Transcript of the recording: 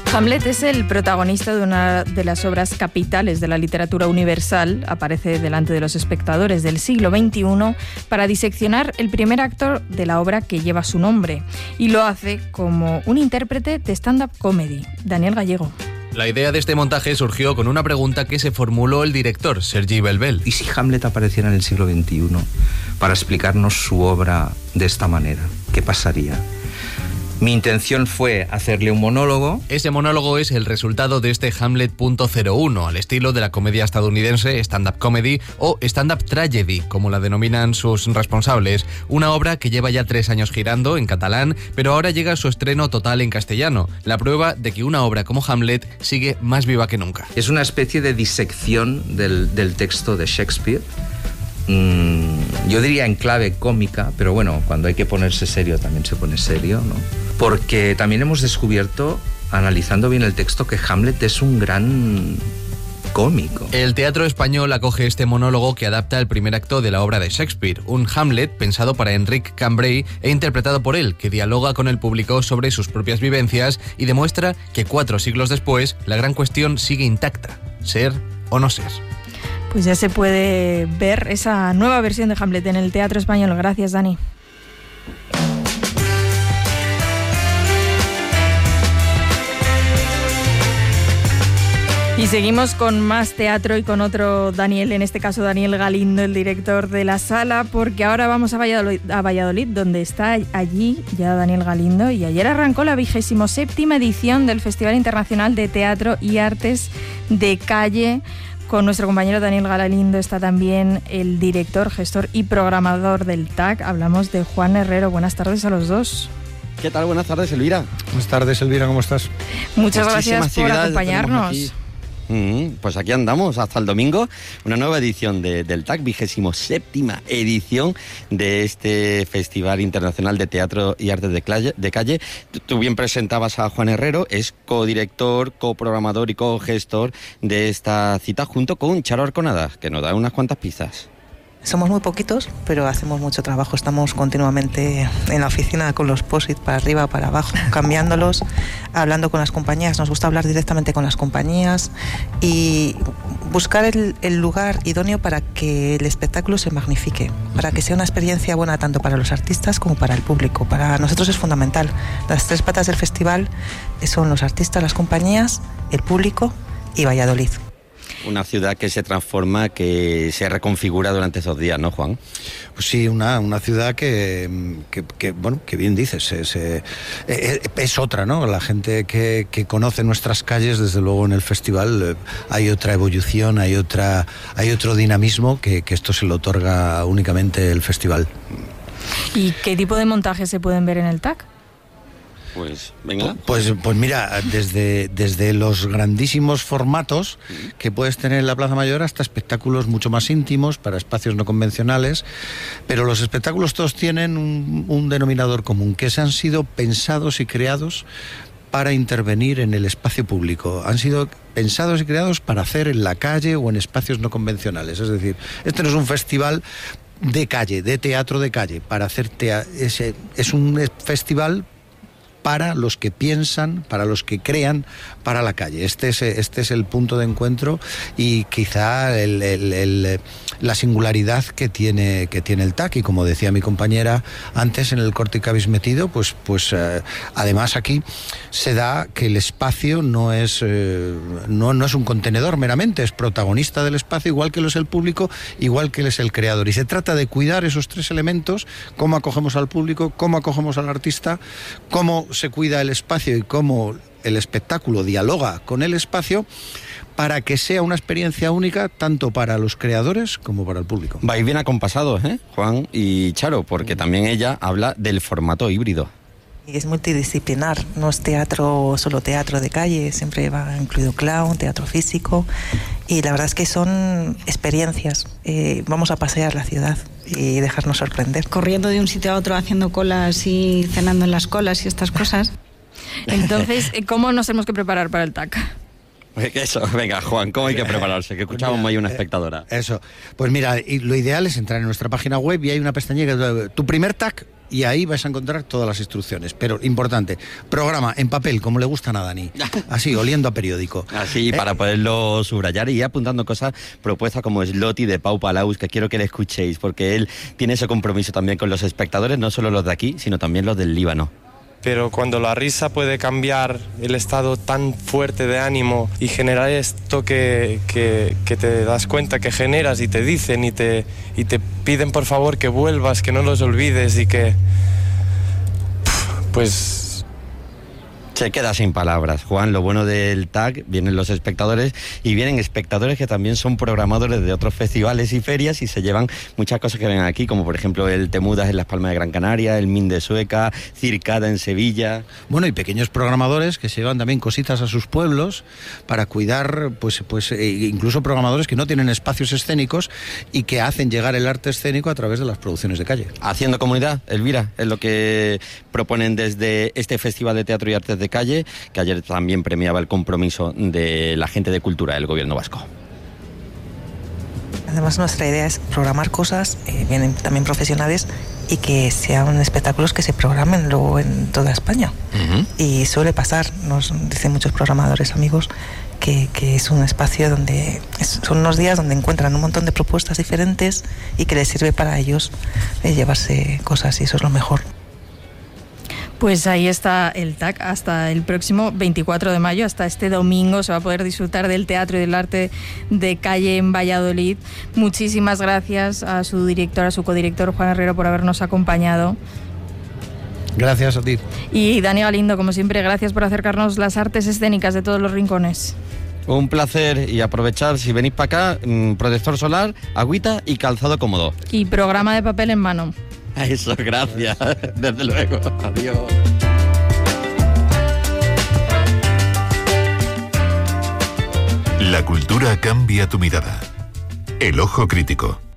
Hamlet es el protagonista de una de las obras capitales de la literatura universal. Aparece delante de los espectadores del siglo XXI para diseccionar el primer acto de la obra que lleva su nombre. Y lo hace como un intérprete de stand-up comedy, Daniel Gallego. La idea de este montaje surgió con una pregunta que se formuló el director, Sergi Belbel. ¿Y si Hamlet apareciera en el siglo XXI para explicarnos su obra de esta manera? ¿Qué pasaría? Mi intención fue hacerle un monólogo. Ese monólogo es el resultado de este Hamlet.01, al estilo de la comedia estadounidense stand-up comedy o stand-up tragedy, como la denominan sus responsables. Una obra que lleva ya 3 años girando en catalán, pero ahora llega a su estreno total en castellano. La prueba de que una obra como Hamlet sigue más viva que nunca. Es una especie de disección del texto de Shakespeare. Yo diría en clave cómica, pero bueno, cuando hay que ponerse serio también se pone serio, ¿no? Porque también hemos descubierto, analizando bien el texto, que Hamlet es un gran cómico. El Teatro Español acoge este monólogo que adapta el primer acto de la obra de Shakespeare, un Hamlet pensado para Enric Cambray e interpretado por él, que dialoga con el público sobre sus propias vivencias y demuestra que 4 siglos después la gran cuestión sigue intacta: ser o no ser. Pues ya se puede ver esa nueva versión de Hamlet en el Teatro Español. Gracias, Dani. Y seguimos con más teatro y con otro Daniel, en este caso Daniel Galindo, el director de la sala, porque ahora vamos a Valladolid, donde está allí ya Daniel Galindo, y ayer arrancó la 27ª edición del Festival Internacional de Teatro y Artes de Calle. Con nuestro compañero Daniel Galindo está también el director, gestor y programador del TAC. Hablamos de Juan Herrero. Buenas tardes a los dos. ¿Qué tal? Buenas tardes, Elvira. Buenas tardes, Elvira, ¿cómo estás? Muchas gracias por acompañarnos. Pues aquí andamos hasta el domingo, una nueva edición del TAC, 27ª edición de este Festival Internacional de Teatro y Artes de Calle. Tú bien presentabas a Juan Herrero, es codirector, coprogramador y cogestor de esta cita, junto con Charo Arconada, que nos da unas cuantas pistas. Somos muy poquitos, pero hacemos mucho trabajo. Estamos continuamente en la oficina con los post-it para arriba, para abajo, cambiándolos, hablando con las compañías. Nos gusta hablar directamente con las compañías y buscar el lugar idóneo para que el espectáculo se magnifique, para que sea una experiencia buena tanto para los artistas como para el público. Para nosotros es fundamental. Las 3 patas del festival son los artistas, las compañías, el público y Valladolid. Una ciudad que se transforma, que se reconfigura durante esos días, ¿no, Juan? Pues sí, una ciudad que bueno, que bien dices, es otra, ¿no? La gente que conoce nuestras calles, desde luego en el festival hay otra evolución, hay otro dinamismo que esto se lo otorga únicamente el festival. ¿Y qué tipo de montajes se pueden ver en el TAC? Pues venga. Pues mira, desde los grandísimos formatos que puedes tener en la Plaza Mayor hasta espectáculos mucho más íntimos para espacios no convencionales, pero los espectáculos todos tienen un denominador común, que han sido pensados y creados para intervenir en el espacio público. Han sido pensados y creados para hacer en la calle o en espacios no convencionales. Es decir, este no es un festival de calle, de teatro de calle, para hacer es un festival para los que piensan, para los que crean, para la calle. Este es el punto de encuentro y quizá la singularidad que tiene el TAC. Y como decía mi compañera antes en el corte que habéis metido, pues además aquí se da que el espacio no es un contenedor meramente, es protagonista del espacio, igual que lo es el público, igual que él es el creador. Y se trata de cuidar esos 3 elementos: cómo acogemos al público, cómo acogemos al artista, cómo se cuida el espacio y cómo el espectáculo dialoga con el espacio, para que sea una experiencia única tanto para los creadores como para el público. Vais bien acompasados, Juan y Charo, porque también ella habla del formato híbrido. Y es multidisciplinar, no es solo teatro de calle, siempre va incluido clown, teatro físico, y la verdad es que son experiencias. Vamos a pasear la ciudad y dejarnos sorprender. Corriendo de un sitio a otro, haciendo colas y cenando en las colas y estas cosas. Entonces, ¿cómo nos tenemos que preparar para el TAC? Eso, venga, Juan, ¿cómo hay que prepararse? Que escuchábamos ahí una espectadora. Eso, pues mira, lo ideal es entrar en nuestra página web y hay una pestañita que tu primer TAC y ahí vais a encontrar todas las instrucciones. Pero importante, programa en papel, como le gustan a Dani, así, oliendo a periódico. Así, para poderlo subrayar y ir apuntando cosas propuestas como Slotty de Pau Palaus, que quiero que le escuchéis, porque él tiene ese compromiso también con los espectadores, no solo los de aquí, sino también los del Líbano. Pero cuando la risa puede cambiar el estado tan fuerte de ánimo y generar esto que te das cuenta que generas y te dicen y te piden por favor que vuelvas, que no los olvides y que... pues... Se queda sin palabras, Juan. Lo bueno del TAC, vienen los espectadores y vienen espectadores que también son programadores de otros festivales y ferias y se llevan muchas cosas que ven aquí, como por ejemplo el Temudas en Las Palmas de Gran Canaria, el Min de Sueca, Circada en Sevilla. Bueno, y pequeños programadores que se llevan también cositas a sus pueblos para cuidar, pues incluso programadores que no tienen espacios escénicos y que hacen llegar el arte escénico a través de las producciones de calle. Haciendo comunidad, Elvira, es lo que proponen desde este Festival de Teatro y Artes de Calle, que ayer también premiaba el compromiso de la gente de cultura del gobierno vasco. Además, nuestra idea es programar cosas, vienen también profesionales, y que sean espectáculos que se programen luego en toda España. Uh-huh. Y suele pasar, nos dicen muchos programadores amigos, que es un espacio donde son unos días donde encuentran un montón de propuestas diferentes y que les sirve para ellos llevarse cosas, y eso es lo mejor. Pues ahí está el TAC hasta el próximo 24 de mayo, hasta este domingo se va a poder disfrutar del teatro y del arte de calle en Valladolid. Muchísimas gracias a su director, a su codirector Juan Herrero por habernos acompañado. Gracias a ti. Y Dani Galindo, como siempre, gracias por acercarnos las artes escénicas de todos los rincones. Un placer, y aprovechar, si venís para acá, protector solar, agüita y calzado cómodo. Y programa de papel en mano. Eso, gracias. Desde luego. Adiós. La cultura cambia tu mirada. El ojo crítico.